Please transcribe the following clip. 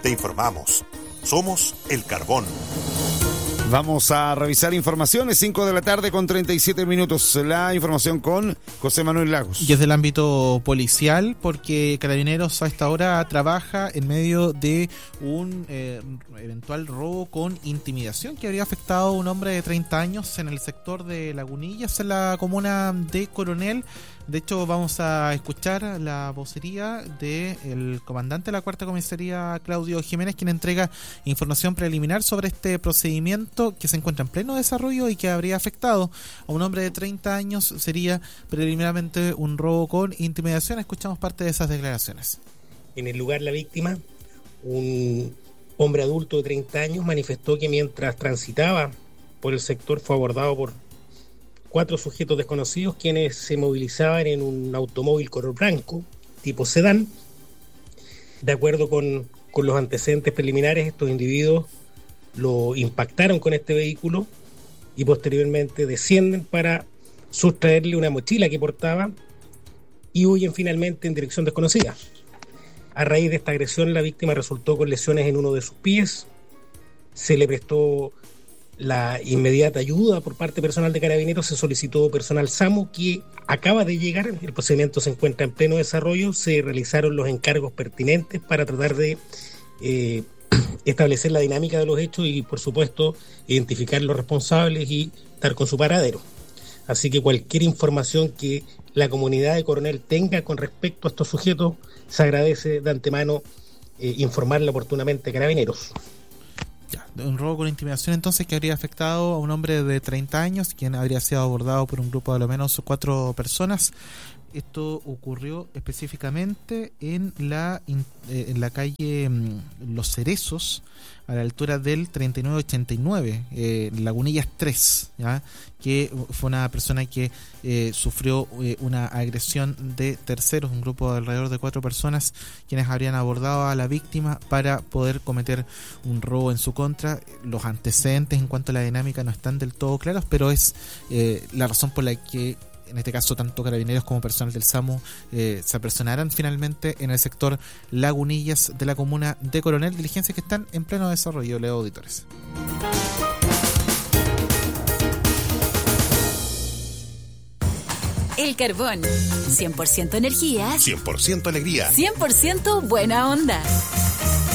Te informamos. Somos El Carbón. Vamos a revisar informaciones, 5:37 p.m. La información con José Manuel Lagos. Y es del ámbito policial, porque Carabineros a esta hora trabaja en medio de un eventual robo con intimidación que habría afectado a un hombre de 30 años en el sector de Lagunillas, en la comuna de Coronel. De hecho, vamos a escuchar la vocería del comandante de la Cuarta Comisaría, Claudio Jiménez, quien entrega información preliminar sobre este procedimiento que se encuentra en pleno desarrollo y que habría afectado a un hombre de 30 años. Sería preliminarmente un robo con intimidación. Escuchamos parte de esas declaraciones. En el lugar, la víctima, un hombre adulto de 30 años, manifestó que mientras transitaba por el sector fue abordado por 4 sujetos desconocidos, quienes se movilizaban en un automóvil color blanco, tipo sedán. De acuerdo con los antecedentes preliminares, estos individuos lo impactaron con este vehículo y posteriormente descienden para sustraerle una mochila que portaba y huyen finalmente en dirección desconocida. A raíz de esta agresión, la víctima resultó con lesiones en uno de sus pies. Se le prestó la inmediata ayuda por parte personal de Carabineros, se solicitó personal SAMU que acaba de llegar, el procedimiento se encuentra en pleno desarrollo, se realizaron los encargos pertinentes para tratar de establecer la dinámica de los hechos y, por supuesto, identificar los responsables y dar con su paradero. Así que cualquier información que la comunidad de Coronel tenga con respecto a estos sujetos, se agradece de antemano informarle oportunamente a Carabineros. Un robo con intimidación entonces que habría afectado a un hombre de 30 años, quien habría sido abordado por un grupo de al menos 4 personas. Esto ocurrió específicamente en la calle Los Cerezos, a la altura del 3989, Lagunillas 3, ¿ya? Que fue una persona que sufrió una agresión de terceros, un grupo de alrededor de 4 personas, quienes habrían abordado a la víctima para poder cometer un robo en su contra. Los antecedentes en cuanto a la dinámica no están del todo claros, pero es la razón por la que en este caso tanto Carabineros como personal del SAMU se apersonarán finalmente en el sector Lagunillas de la comuna de Coronel, diligencias que están en pleno desarrollo, Leo auditores. El Carbón, 100% energía, 100% alegría, 100% buena onda.